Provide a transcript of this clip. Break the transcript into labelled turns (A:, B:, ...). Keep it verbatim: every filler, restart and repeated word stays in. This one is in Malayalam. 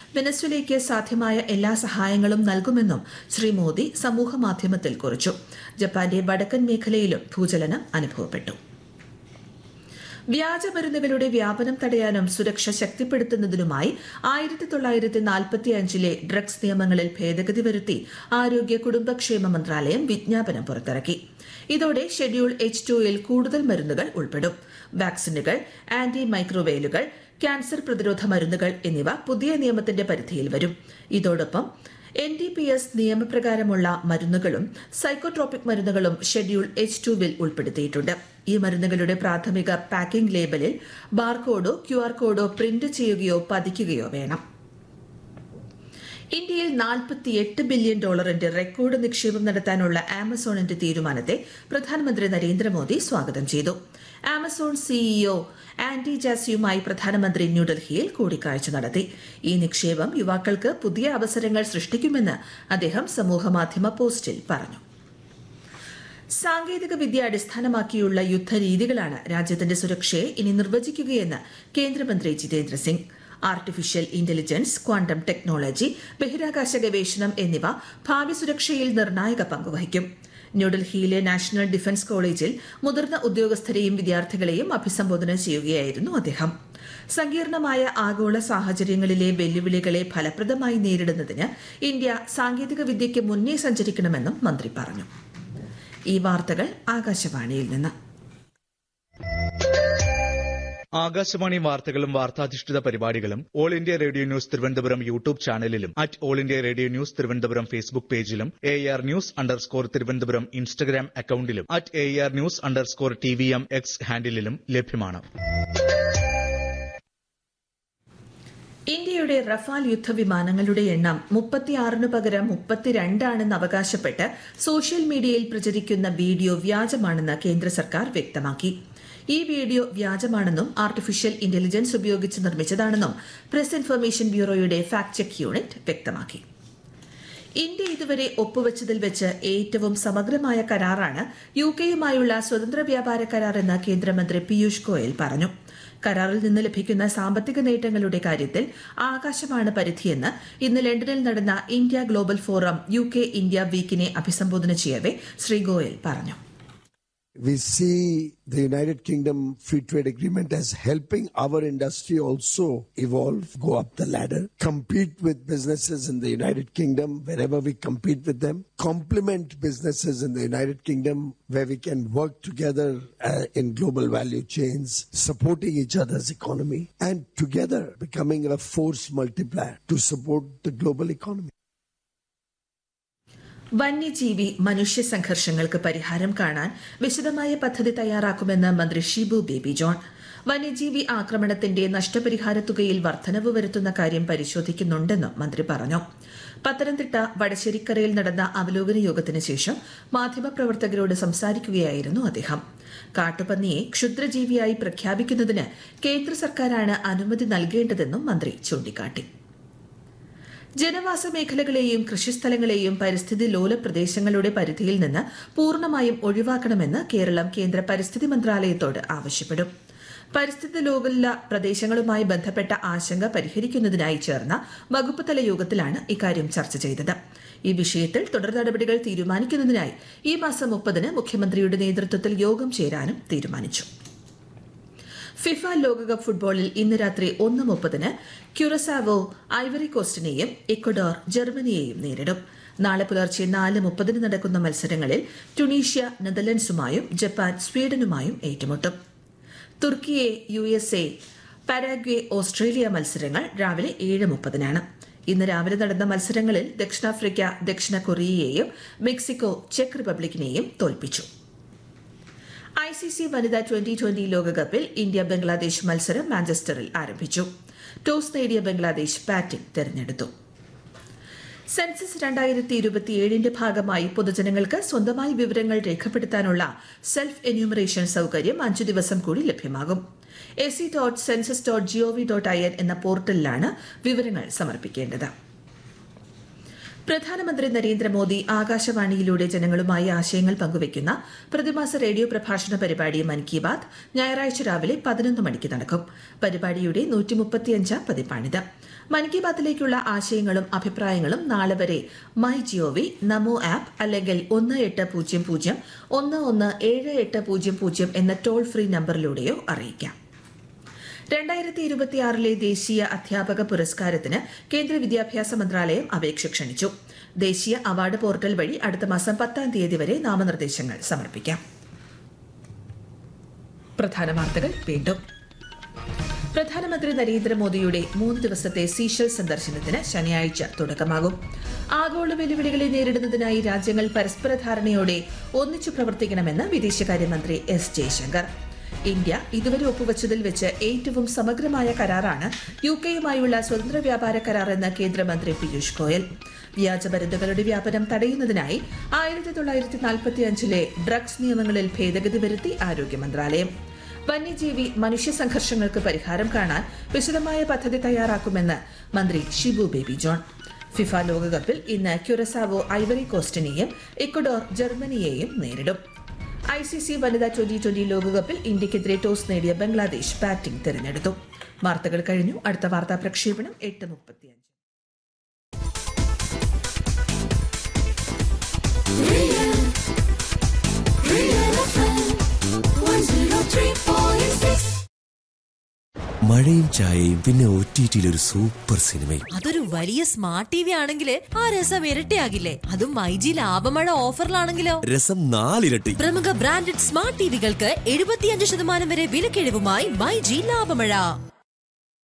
A: വെനസ്വേലയ്ക്ക് സാധ്യമായ എല്ലാ സഹായങ്ങളും നൽകുമെന്നും ശ്രീ മോദി സമൂഹമാധ്യമത്തിൽ കുറിച്ചു. ജപ്പാന്റെ വടക്കൻ മേഖലയിലും ഭൂചലനം അനുഭവപ്പെട്ടു. വ്യാജമരുന്നുകളുടെ വ്യാപനം തടയാനും സുരക്ഷ ശക്തിപ്പെടുത്തുന്നതിനുമായി ആയിരത്തി തൊള്ളായിരത്തി നാൽപ്പത്തി അഞ്ചിലെ ഡ്രഗ്സ് നിയമങ്ങളിൽ ഭേദഗതി വരുത്തി ആരോഗ്യ കുടുംബക്ഷേമ മന്ത്രാലയം വിജ്ഞാപനം പുറത്തിറക്കി. ഇതോടെ ഷെഡ്യൂൾ എച്ച് ടുയിൽ കൂടുതൽ മരുന്നുകൾ ഉൾപ്പെടും. വാക്സിനുകൾ, ആന്റി മൈക്രോവേലുകൾ, ക്യാൻസർ പ്രതിരോധ മരുന്നുകൾ എന്നിവ പുതിയ നിയമത്തിന്റെ പരിധിയിൽ വരും. ഇതോടൊപ്പം എൻ ഡി പി എസ് നിയമപ്രകാരമുള്ള മരുന്നുകളും സൈക്കോട്രോപിക് മരുന്നുകളും ഷെഡ്യൂൾ എച്ച് ടുവിൽ ഉൾപ്പെടുത്തിയിട്ടുണ്ട്. ഈ മരുന്നുകളുടെ പ്രാഥമിക പാക്കിംഗ് ലേബലിൽ ബാർകോഡോ ക്യു ആർ കോഡോ പ്രിന്റ് ചെയ്യുകയോ പതിക്കുകയോ വേണം. ഇന്ത്യയിൽ നാൽപ്പത്തിയെട്ട് ബില്യൺ ഡോളറിന്റെ റെക്കോർഡ് നിക്ഷേപം നടത്താനുള്ള ആമസോണിന്റെ തീരുമാനത്തെ പ്രധാനമന്ത്രി നരേന്ദ്രമോദി സ്വാഗതം ചെയ്തു. ആമസോൺ സിഇഒ ആൻഡി ജാസിയുമായി പ്രധാനമന്ത്രി ന്യൂഡൽഹിയിൽ കൂടിക്കാഴ്ച നടത്തി. ഈ നിക്ഷേപം യുവാക്കൾക്ക് പുതിയ അവസരങ്ങൾ സൃഷ്ടിക്കുമെന്ന് അദ്ദേഹം സമൂഹമാധ്യമ പോസ്റ്റിൽ പറഞ്ഞു. സാങ്കേതിക വിദ്യ അടിസ്ഥാനമാക്കിയുള്ള യുദ്ധരീതികളാണ് രാജ്യത്തിന്റെ സുരക്ഷയെ ഇനി നിർവചിക്കുകയെന്ന് കേന്ദ്രമന്ത്രി Jitendra Singh. Artificial intelligence, quantum technology, ബഹിരാകാശ ഗവേഷണം എന്നിവ ഭാവി സുരക്ഷയിൽ നിർണായക പങ്കുവഹിക്കും. ന്യൂഡൽഹിയിലെ നാഷണൽ ഡിഫൻസ് കോളേജിൽ മുതിർന്ന ഉദ്യോഗസ്ഥരെയും വിദ്യാർത്ഥികളെയും അഭിസംബോധന ചെയ്യുകയായിരുന്നു അദ്ദേഹം. സങ്കീർണമായ ആഗോള സാഹചര്യങ്ങളിലെ വെല്ലുവിളികളെ ഫലപ്രദമായി നേരിടുന്നതിന് ഇന്ത്യ സാങ്കേതിക വിദ്യയ്ക്ക് മുന്നേ സഞ്ചരിക്കണമെന്നും മന്ത്രി പറഞ്ഞു. ഈ വാർത്തകൾ ആകാശവാണിയിൽ നിന്ന്.
B: ആകാശവാണി വാർത്തകളും വാർത്താധിഷ്ഠിത പരിപാടികളും all India radio news Thiruvananthapuram YouTube ചാനലിലും at all India radio news Thiruvananthapuram Facebook പേജിലും A R news underscore Thiruvananthapuram Instagram അക്കൌണ്ടിലും at A R news underscore T V M X ഹാൻഡിലും ലഭ്യമാണ്.
A: ഇന്ത്യയുടെ റഫാൽ യുദ്ധവിമാനങ്ങളുടെ എണ്ണം മുപ്പത്തിയാറിന് പകരം മുപ്പത്തിരണ്ടാണെന്ന് അവകാശപ്പെട്ട് സോഷ്യൽ മീഡിയയിൽ പ്രചരിക്കുന്ന വീഡിയോ വ്യാജമാണെന്ന് കേന്ദ്ര സർക്കാർ വ്യക്തമാക്കി. ഈ വീഡിയോ വ്യാജമാണെന്നും ആർട്ടിഫിഷ്യൽ ഇന്റലിജൻസ് ഉപയോഗിച്ച് നിർമ്മിച്ചതാണെന്നും press information ബ്യൂറോയുടെ fact check unit വ്യക്തമാക്കി. ഇന്ത്യ ഇതുവരെ ഒപ്പുവച്ചതിൽ വെച്ച് ഏറ്റവും സമഗ്രമായ കരാറാണ് യു കെയുമായുള്ള സ്വതന്ത്ര വ്യാപാര കരാർ എന്ന് കേന്ദ്രമന്ത്രി പീയൂഷ് ഗോയൽ പറഞ്ഞു. കരാറിൽ നിന്ന് ലഭിക്കുന്ന സാമ്പത്തിക നേട്ടങ്ങളുടെ കാര്യത്തിൽ ആകാശമാണ് പരിധിയെന്ന് ഇന്ന് ലണ്ടനിൽ നടന്ന India global forum U K India വീക്കിനെ അഭിസംബോധന ചെയ്യവേ ശ്രീ ഗോയൽ പറഞ്ഞു.
C: We see the United Kingdom Free Trade Agreement as helping our industry also evolve, go up the ladder, compete with businesses in the United Kingdom wherever we compete with them, complement businesses in the United Kingdom where we can work together uh, in global value chains, supporting each other's economy, and together becoming a force multiplier to support the global economy.
A: വന്യജീവി മനുഷ്യ സംഘർഷങ്ങൾക്ക് പരിഹാരം കാണാൻ വിശദമായ പദ്ധതി തയ്യാറാക്കുമെന്ന് മന്ത്രി ഷിബു ബേബി ജോൺ. വന്യജീവി ആക്രമണത്തിന്റെ നഷ്ടപരിഹാര തുകയിൽ വർധനവ് വരുത്തുന്ന കാര്യം പരിശോധിക്കുന്നുണ്ടെന്നും മന്ത്രി പറഞ്ഞു. പത്തനംതിട്ട വടശ്ശേരിക്കരയിൽ നടന്ന അവലോകന യോഗത്തിന് ശേഷം മാധ്യമപ്രവർത്തകരോട് സംസാരിക്കുകയായിരുന്നു അദ്ദേഹം. കാട്ടുപന്നിയെ ക്ഷുദ്രജീവിയായി പ്രഖ്യാപിക്കുന്നതിന് കേന്ദ്ര സർക്കാരാണ് അനുമതി നൽകേണ്ടതെന്നും മന്ത്രി ചൂണ്ടിക്കാട്ടി. ജനവാസ മേഖലകളെയും കൃഷിസ്ഥലങ്ങളെയും പരിസ്ഥിതി ലോല പ്രദേശങ്ങളുടെ പരിധിയിൽ നിന്ന് പൂർണ്ണമായും ഒഴിവാക്കണമെന്ന് കേരളം കേന്ദ്ര പരിസ്ഥിതി മന്ത്രാലയത്തോട് ആവശ്യപ്പെടും. പരിസ്ഥിതി ലോല പ്രദേശങ്ങളുമായി ബന്ധപ്പെട്ട ആശങ്ക പരിഹരിക്കുന്നതിനായി ചേർന്ന വകുപ്പ് തല യോഗത്തിലാണ് ഇക്കാര്യം ചർച്ച ചെയ്തത്. ഈ വിഷയത്തിൽ തുടർ നടപടികൾ തീരുമാനിക്കുന്നതിനായി ഈ മാസം മുപ്പതിന് മുഖ്യമന്ത്രിയുടെ നേതൃത്വത്തിൽ യോഗം ചേരാനും തീരുമാനിച്ചു. ഫിഫ ലോകകപ്പ് ഫുട്ബോളിൽ ഇന്ന് രാത്രി ഒന്ന് മുപ്പതിന് ക്യുറസാവോ ഐവറി കോസ്റ്റിനെയും ഇക്വഡോർ ജർമ്മനിയെയും നേരിടും. നാളെ പുലർച്ചെ നാല് മുപ്പതിന് നടക്കുന്ന മത്സരങ്ങളിൽ ടുണീഷ്യ നെതർലൻഡ്സുമായും ജപ്പാൻ സ്വീഡനുമായും ഏറ്റുമുട്ടും. തുർക്കിയെ U S A, Paraguay Australia മത്സരങ്ങൾ രാവിലെ ഏഴ് മുപ്പതിനാണ്. ഇന്ന് രാവിലെ നടന്ന മത്സരങ്ങളിൽ ദക്ഷിണാഫ്രിക്ക ദക്ഷിണ കൊറിയയെയും മെക്സിക്കോ ചെക്ക് റിപ്പബ്ലിക്കിനെയും തോൽപ്പിച്ചു. ഐ സി സി വനിതാ ട്വന്റി ട്വന്റി ലോകകപ്പിൽ ഇന്ത്യ ബംഗ്ലാദേശ് മത്സരം മാഞ്ചസ്റ്ററിൽ ആരംഭിച്ചു. ടോസ് നേടിയ ബംഗ്ലാദേശ് ബാറ്റിംഗ് തെരഞ്ഞെടുത്തു. സെൻസസ് രണ്ടായിരത്തി ഇരുപത്തിയേഴിന്റെ ഭാഗമായി പൊതുജനങ്ങൾക്ക് സ്വന്തമായി വിവരങ്ങൾ രേഖപ്പെടുത്താനുള്ള സെൽഫ് എന്യൂമറേഷൻ സൌകര്യം അഞ്ചു ദിവസം കൂടി ലഭ്യമാകും. S C dot census dot G O V dot I N എന്ന പോർട്ടലിലാണ് വിവരങ്ങൾ സമർപ്പിക്കേണ്ടത്. പ്രധാനമന്ത്രി നരേന്ദ്രമോദി ആകാശവാണിയിലൂടെ ജനങ്ങളുമായി ആശയങ്ങൾ പങ്കുവയ്ക്കുന്ന പ്രതിമാസ റേഡിയോ പ്രഭാഷണ പരിപാടി മൻ കി ബാത് ഞായറാഴ്ച രാവിലെ പതിനൊന്ന് മണിക്ക് നടക്കും. പരിപാടിയുടെ നൂറ്റിമുപ്പത്തിയഞ്ചാം പതിപ്പാണിത്. മൻ കി ബാത്തിലേക്കുള്ള ആശയങ്ങളും അഭിപ്രായങ്ങളും നാളെ വരെ മൈ ജിഒവി, നമോ ആപ്പ് അല്ലെങ്കിൽ ഒന്ന് എട്ട് പൂജ്യം പൂജ്യം ഒന്ന് ഒന്ന് ഏഴ് എട്ട് പൂജ്യം പൂജ്യം എന്ന ടോൾ ഫ്രീ നമ്പറിലൂടെയോ അറിയിക്കാം. രണ്ടായിരത്തി ഇരുപത്തിയാറിലെ ദേശീയ അധ്യാപക പുരസ്കാരത്തിന് കേന്ദ്ര വിദ്യാഭ്യാസ മന്ത്രാലയം അപേക്ഷ ക്ഷണിച്ചു. ദേശീയ അവാർഡ് പോർട്ടൽ വഴി അടുത്ത മാസം പത്താം തീയതി വരെ നാമനിർദ്ദേശങ്ങൾ സമർപ്പിക്കാം. പ്രധാന വാർത്തകൾ വീണ്ടും. പ്രധാനമന്ത്രി നരേന്ദ്രമോദിയുടെ മൂന്ന് ദിവസത്തെ സീഷെൽസ് സന്ദർശനത്തിന് ശനിയാഴ്ച തുടക്കമാകും. ആഗോള വെല്ലുവിളികളെ നേരിടുന്നതിനായി രാജ്യങ്ങൾ പരസ്പര ധാരണയോടെ ഒന്നിച്ചു പ്രവർത്തിക്കണമെന്ന് വിദേശകാര്യമന്ത്രി എസ് ജയശങ്കർ. ഇന്ത്യ ഇതുവരെ ഒപ്പുവച്ചതിൽ വെച്ച് ഏറ്റവും സമഗ്രമായ കരാറാണ് യു കെയുമായുള്ള സ്വതന്ത്ര വ്യാപാര കരാർ എന്ന് കേന്ദ്രമന്ത്രി പീയൂഷ് ഗോയൽ. വ്യാജമരുന്നുകളുടെ വ്യാപനം തടയുന്നതിനായി ആയിരത്തി തൊള്ളായിരത്തി നാൽപ്പത്തി അഞ്ചിലെ ഡ്രഗ്സ് നിയമങ്ങളിൽ ഭേദഗതി വരുത്തി ആരോഗ്യ മന്ത്രാലയം. വന്യജീവി മനുഷ്യ സംഘർഷങ്ങൾക്ക് പരിഹാരം കാണാൻ വിശദമായ പദ്ധതി തയ്യാറാക്കുമെന്ന് മന്ത്രി ഷിബു ബേബി ജോൺ. ഫിഫ ലോകകപ്പിൽ ഇന്ന് ക്യുറസാവോ ഐവറി കോസ്റ്റിനെയും ഇക്വഡോർ ജർമ്മനിയെയും നേരിടും. ഐ സി സി വനിതാ ട്വന്റി ട്വന്റി ലോകകപ്പിൽ ഇന്ത്യക്കെതിരെ ടോസ് നേടിയ ബംഗ്ലാദേശ് ബാറ്റിംഗ് തിരഞ്ഞെടുത്തു. വാർത്തകൾ കഴിഞ്ഞു. അടുത്ത വാർത്താ പ്രക്ഷേപണം എട്ട് മുപ്പത്തിയഞ്ച്.
D: മഴയും ചായയും പിന്നെ ഒ ടി ടിയിൽ ഒരു സൂപ്പർ സിനിമയും.
E: അതൊരു വലിയ സ്മാർട്ട് ടി വി ആണെങ്കിൽ ആ രസം ഇരട്ടിയാകില്ലേ? അതും മൈജി ലാഭമഴ ഓഫറിലാണെങ്കിലോ
D: രസം നാലിരട്ടി.
E: പ്രമുഖ ബ്രാൻഡഡ് സ്മാർട്ട് ടിവികൾക്ക് എഴുപത്തിയഞ്ച് ശതമാനം വരെ വിലക്കിഴിവുമായി മൈജി ലാഭമഴ.